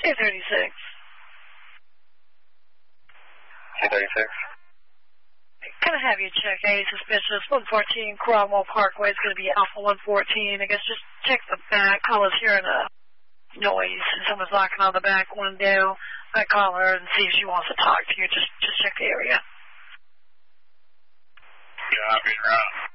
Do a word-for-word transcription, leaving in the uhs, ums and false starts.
A thirty-six. A thirty-six. Can I have you check A suspicious one fourteen Cromwell Parkway is going to be Alpha one fourteen. I guess just check the back. I was hearing a noise and someone's knocking on the back window. I call her and see if she wants to talk to you. Just, just check the area. Yeah, I'll be around.